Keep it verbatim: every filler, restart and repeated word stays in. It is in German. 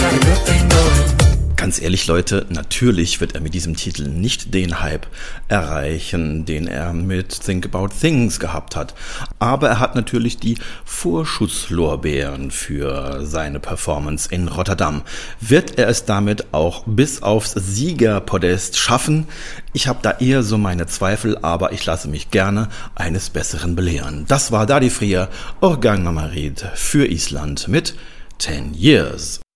Ganz ehrlich, Leute, natürlich wird er mit diesem Titel nicht den Hype erreichen, den er mit Think About Things gehabt hat. Aber er hat natürlich die Vorschusslorbeeren für seine Performance in Rotterdam. Wird er es damit auch bis aufs Siegerpodest schaffen? Ich habe da eher so meine Zweifel, aber ich lasse mich gerne eines Besseren belehren. Das war Daði Freyr, Organ Mamarit für Island mit ten Years.